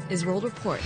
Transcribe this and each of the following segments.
is World Report.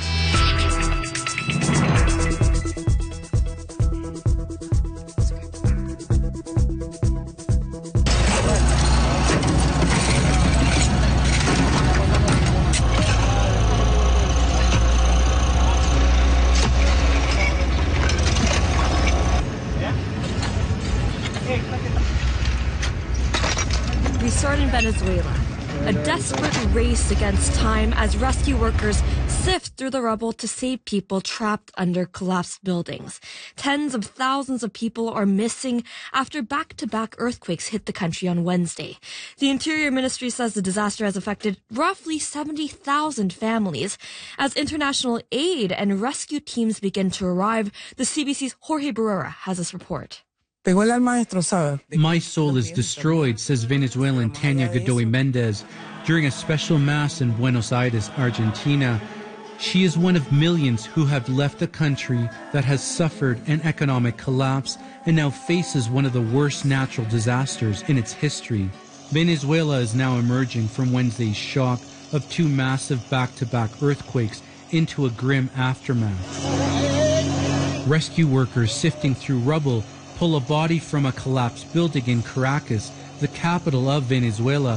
We start in Venezuela. A desperate race against time as rescue workers sift through the rubble to save people trapped under collapsed buildings. Tens of thousands of people are missing after back-to-back earthquakes hit the country on Wednesday. The Interior Ministry says the disaster has affected roughly 70,000 families. As international aid and rescue teams begin to arrive, the CBC's Jorge Barrera has this report. My soul is destroyed, says Venezuelan Tania Godoy Mendez during a special mass in Buenos Aires, Argentina. She is one of millions who have left a country that has suffered an economic collapse and now faces one of the worst natural disasters in its history. Venezuela is now emerging from Wednesday's shock of two massive back-to-back earthquakes into a grim aftermath. Rescue workers sifting through rubble pull a body from a collapsed building in Caracas, the capital of Venezuela.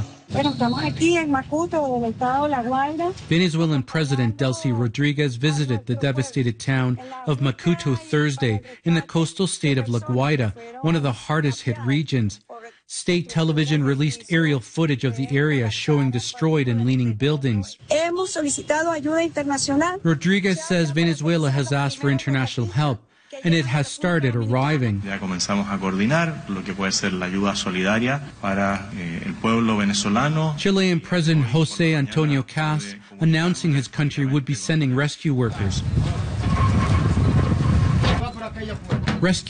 Venezuelan President Delcy Rodriguez visited the devastated town of Macuto Thursday in the coastal state of La Guaira, one of the hardest hit regions. State television released aerial footage of the area showing destroyed and leaning buildings. Rodriguez says Venezuela has asked for international help, and it has started arriving. Chilean President José Antonio Cast announcing his country would be sending rescue workers. Rescue